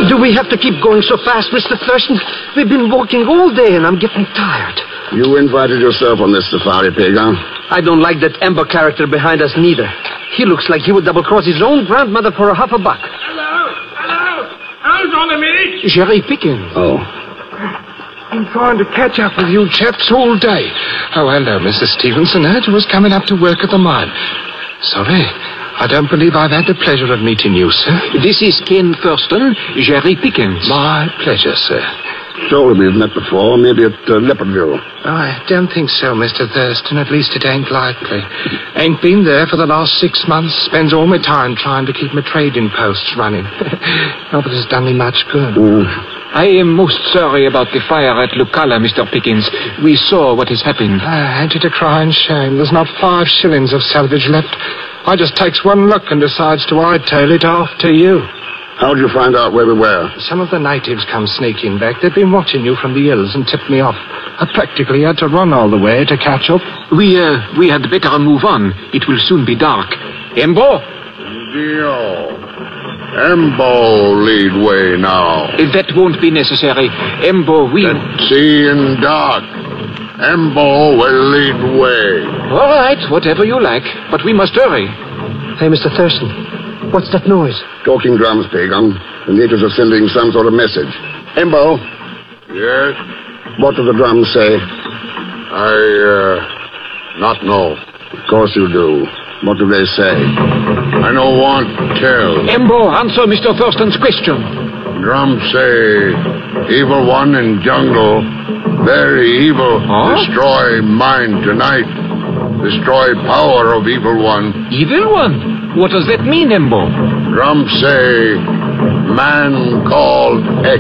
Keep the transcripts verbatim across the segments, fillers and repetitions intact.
Do we have to keep going so fast, Mister Thurston? We've been walking all day, and I'm getting tired. You invited yourself on this safari, pig, huh? I don't like that Ember character behind us, neither. He looks like he would double-cross his own grandmother for a half a buck. Hello, hello. How's on the meat? Jerry Pickens. Oh. Been trying to catch up with you chaps all day. Oh, hello, Missus Stevenson. Heard you was coming up to work at the mine. Sorry, I don't believe I've had the pleasure of meeting you, sir. This is Ken Thurston, Jerry Pickens. My pleasure, sir. Surely we've met before, maybe at uh, Leopardville. I don't think so, Mister Thurston. At least it ain't likely. Ain't been there for the last six months. Spends all my time trying to keep my trading posts running. Not that it's done me much good. Mm. I am most sorry about the fire at Lucala, Mister Pickens. We saw what has happened. Ah, ain't it a crying shame? There's not five shillings of salvage left. I just takes one look and decides to hightail it off to you. How'd you find out where we were? Some of the natives come sneaking back. They've been watching you from the hills and tipped me off. I practically had to run all the way to catch up. We, uh, we had better move on. It will soon be dark. Embo? Dio. Embo lead way now. That won't be necessary. Embo, we... Let's see in dark. Embo will lead way. All right, whatever you like. But we must hurry. Hey, Mister Thurston. What's that noise? Talking drums, Pagan. The natives are sending some sort of message. Embo. Yes? What do the drums say? I, uh, not know. Of course you do. What do they say? I no want tell. Embo, answer Mister Thurston's question. Drums say, evil one in jungle, very evil, huh? Destroy mind tonight. Destroy power of evil one. Evil one? What does that mean, Embo? Drums say, man called X.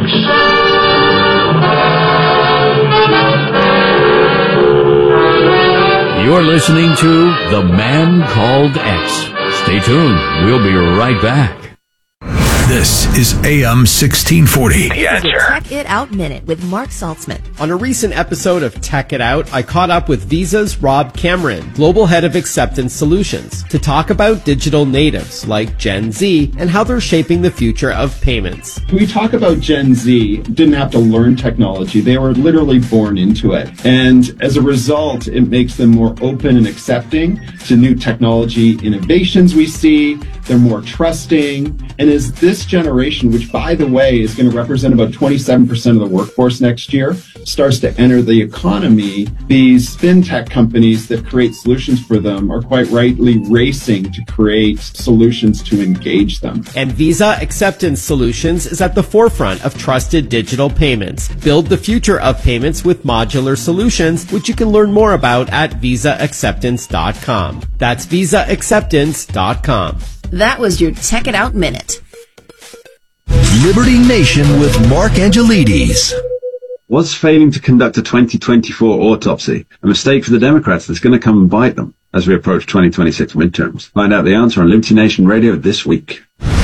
You're listening to The Man Called X. Stay tuned. We'll be right back. This is A M sixteen forty. The Answer. Check It Out Minute with Mark Saltzman. On a recent episode of Tech It Out, I caught up with Visa's Rob Cameron, Global Head of Acceptance Solutions, to talk about digital natives like Gen Z and how they're shaping the future of payments. We talk about Gen Z, didn't have to learn technology. They were literally born into it. And as a result, it makes them more open and accepting to new technology innovations we see. They're more trusting. And as this generation, which, by the way, is going to represent about twenty-seven percent of the workforce next year, starts to enter the economy, these fintech companies that create solutions for them are quite rightly racing to create solutions to engage them. And Visa Acceptance Solutions is at the forefront of trusted digital payments. Build the future of payments with modular solutions, which you can learn more about at visa acceptance dot com. That's visa acceptance dot com. That was your Check It Out Minute. Liberty Nation with Mark Angelides. Was failing to conduct a twenty twenty-four autopsy a mistake for the Democrats that's going to come and bite them as we approach twenty twenty-six midterms? Find out the answer on Liberty Nation Radio this week.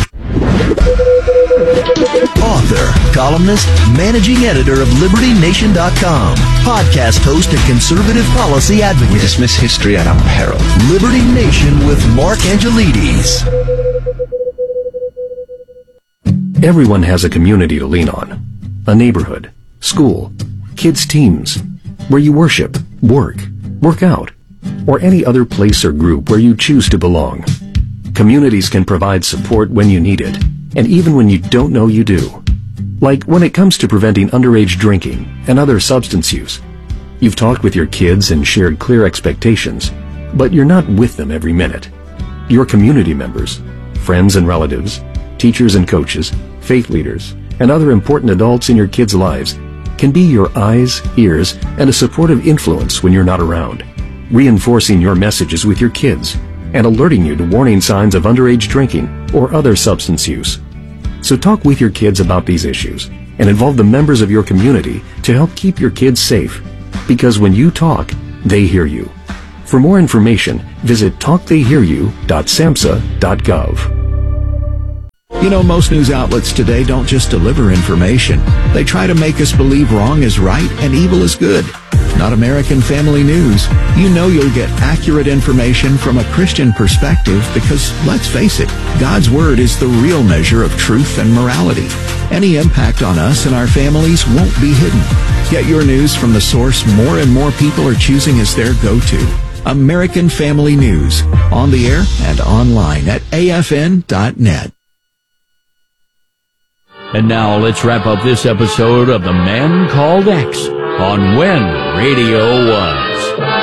Author, columnist, managing editor of Liberty Nation dot com, podcast host and conservative policy advocate. We dismiss history at our peril. Liberty Nation with Mark Angelides. Everyone has a community to lean on. A neighborhood, school, kids' teams, where you worship, work, work out, or any other place or group where you choose to belong. Communities can provide support when you need it, and even when you don't know you do. Like when it comes to preventing underage drinking and other substance use. You've talked with your kids and shared clear expectations, but you're not with them every minute. Your community members, friends and relatives, teachers and coaches, faith leaders, and other important adults in your kids' lives can be your eyes, ears, and a supportive influence when you're not around, reinforcing your messages with your kids and alerting you to warning signs of underage drinking or other substance use. So talk with your kids about these issues and involve the members of your community to help keep your kids safe, because when you talk, they hear you. For more information, visit talk they hear you dot samhsa dot gov. You know, most news outlets today don't just deliver information. They try to make us believe wrong is right and evil is good. Not American Family News. You know you'll get accurate information from a Christian perspective because, let's face it, God's Word is the real measure of truth and morality. Any impact on us and our families won't be hidden. Get your news from the source more and more people are choosing as their go-to. American Family News. On the air and online at A F N dot net. And now let's wrap up this episode of The Man Called X on When Radio Was.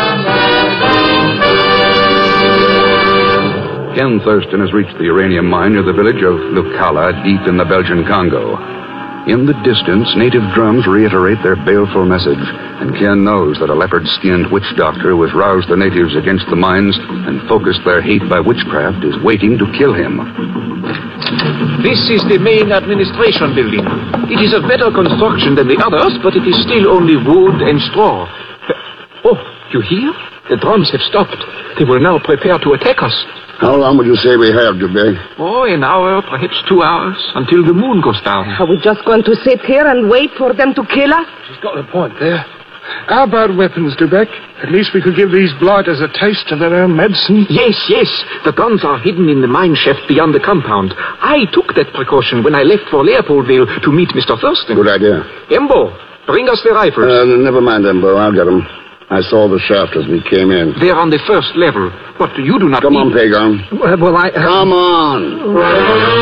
Ken Thurston has reached the uranium mine near the village of Lukala, deep in the Belgian Congo. In the distance, native drums reiterate their baleful message, and Ken knows that a leopard-skinned witch doctor who has roused the natives against the mines and focused their hate by witchcraft is waiting to kill him. This is the main administration building. It is of better construction than the others, but it is still only wood and straw. Oh, you hear? The drums have stopped. They will now prepare to attack us. How long would you say we have, Dubé? Oh, an hour, perhaps two hours, until the moon goes down. Are we just going to sit here and wait for them to kill us? She's got a point there. How about weapons, Dubeck? At least we could give these blighters a taste of their own medicine. Yes, yes. The guns are hidden in the mine shaft beyond the compound. I took that precaution when I left for Leopoldville to meet Mister Thurston. Good idea. Embo, bring us the rifles. Uh, never mind, Embo. I'll get them. I saw the shaft as we came in. They're on the first level, but you do not Come need... on, Pagon. Well, I... Come on.